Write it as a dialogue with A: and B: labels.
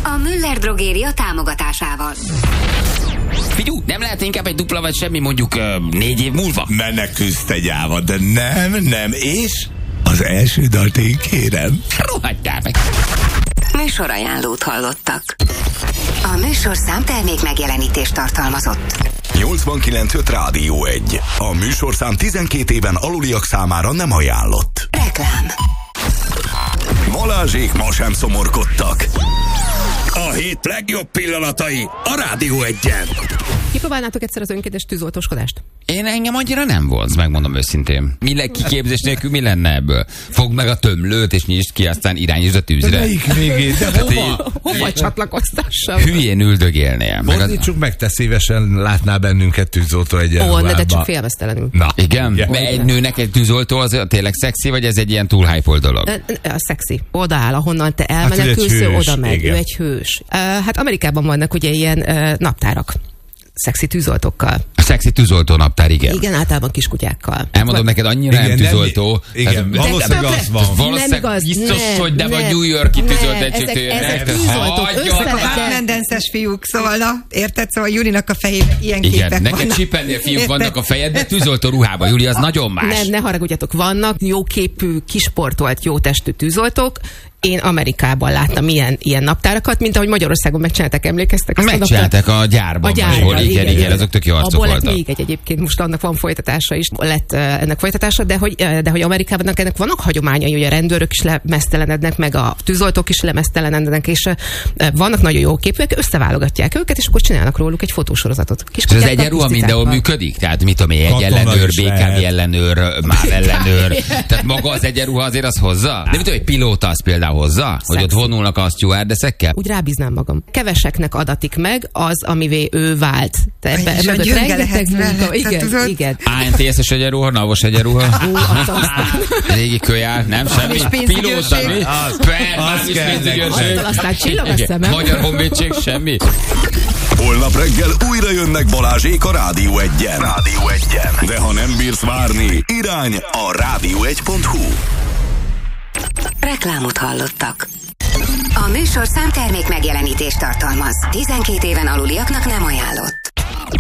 A: A Müller Drogéria támogatásával.
B: Figyú, nem lehet inkább egy dupla vagy semmi mondjuk 4 év múlva?
C: Menekülsz te gyáva, de nem, és az első dalt én kérem.
B: Rohadjál meg!
A: Műsorajánlót hallottak. A műsor számtermék megjelenítést tartalmazott.
C: 89.5 Rádió 1. A műsorszám 12 éven aluliak számára nem ajánlott.
A: Reklám.
C: Balázsék ma sem szomorkodtak. A hét legjobb pillanatai a Rádió 1-en.
D: Kipróbálnátok egyszer az önkéntes tűzoltóskodást?
B: Én engem annyira nem vonz, megmondom őszintén. Kiképzés nélkül mi lenne ebből? Fogd meg a tömlőt és nyisd ki, aztán irányítsd a tűzre.
E: Melyik végét?
D: Hova csatlakoztassam?
B: Hülyén üldögélnél.
E: Fordítsuk meg, te szívesen látnál bennünket tűzoltó egyenruhában.
D: De csak félmeztelenül.
E: Na.
B: Igen? Egy nőnek egy tűzoltó az tényleg szexi, vagy ez egy ilyen túl hype dolog?
D: A szexi. Odaáll, ahonnan te elmenekülsz, oda megy. Ő egy hős. Hát Amerikában vannak ugye ilyen naptárak. Szexi tűzoltókkal.
B: A szexi tűzoltó naptár, igen.
D: Igen, általában kiskutyákkal.
B: Elmondom neked, annyira nem tűzoltó.
E: Igen, valószínűleg az van.
B: Valószínűleg biztos, hogy nem a New York-i tűzolt egység.
D: Ezek tűzoltók,
F: Mendences fiúk, szóval érted? Szóval Julinak a fejében ilyen képek vannak.
B: Igen, neked csipendél fiúk vannak a fejedben, tűzoltó ruhában. Júli, az nagyon más.
D: Ne haragudjatok, vannak jóképű, kisportolt, jó testű tűzoltók. Én Amerikában láttam ilyen naptárakat, mint ahogy Magyarországon megcsinálták, emlékeztek?
B: Megcsinálták a gyárban. Igen, azok tök jó arcok
D: voltak.
B: voltak.
D: Még egyébként most annak van folytatása is, lett ennek folytatása, de hogy Amerikában ennek vannak hagyományai, hogy a rendőrök is lemeztelenednek, meg a tűzoltók is lemeztelenednek, és vannak nagyon jó képűek, összeválogatják őket, és akkor csinálnak róluk egy fotósorozatot.
B: És az egyenruha mindenhol működik? Tehát mit tudom én, egy ellenőr, BKV ellenőr, MÁV ellenőr. Tehát maga az egyenruha azért az hozza? De mit tudom, egy pilóta az például hozza? Hogy ott vonulnak a stewardessekkel?
D: Úgy rábíznám magam. Keveseknek adatik meg az, amivé ő vált.
F: És a Györge lehet mellett.
D: Igen.
B: ANTS-es egyenruha, NAV-os egyenruha. Régi kölyár, nem semmi. Pilóta, mi?
E: Az kell.
D: Aztán csillog a szemem.
B: Magyar Honvédség, semmi.
C: Holnap reggel újra jönnek Balázsék a Rádió 1-en. De ha nem bírsz várni, irány a rádió1.hu.
A: Reklámot hallottak. A műsor számtermék megjelenítést tartalmaz. 12 éven aluliaknak nem ajánlott.